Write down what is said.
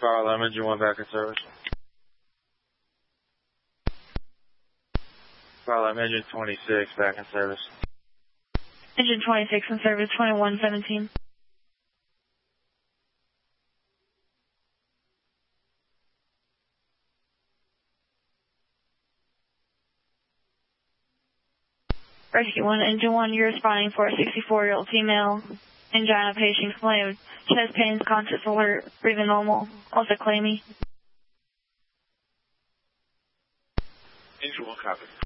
Fire alarm engine 1 back in service. Fire alarm engine 26 back in service. Engine 26 in service, 2117. Rescue 1, Engine 1, you're responding for a 64-year-old female. Angina, patient complaint of chest pains, conscious alert, breathing normal, also claiming. Engine 1 copy.